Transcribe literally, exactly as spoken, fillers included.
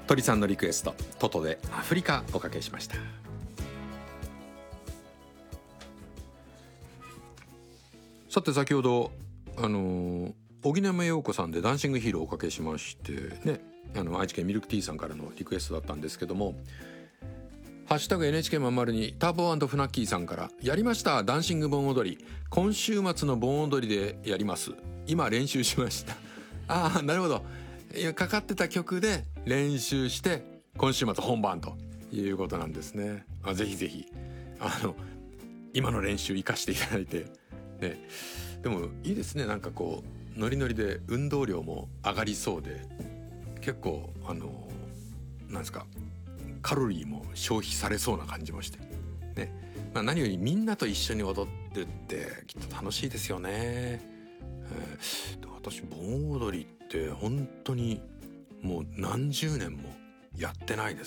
鳥さんのリクエスト、トトでアフリカおかけしました。さて先ほどあの荻野目洋子さんでダンシングヒーローおかけしましてね、あの愛知県ミルクティーさんからのリクエストだったんですけども、ハッシュタグ エヌエイチケー まんまるにターボ&フナッキーさんから、やりましたダンシング盆踊り、今週末の盆踊りでやります、今練習しました。ああなるほど、いやかかってた曲で練習して今週末本番ということなんですね。あ、ぜひぜひあの今の練習生かしていただいてね。でもいいですね、なんかこうノリノリで運動量も上がりそうで、結構あのなんですか、カロリーも消費されそうな感じもしてね、まあ、何よりみんなと一緒に踊ってってきっと楽しいですよね。えー、私盆踊りって本当にもう何十年もやってないです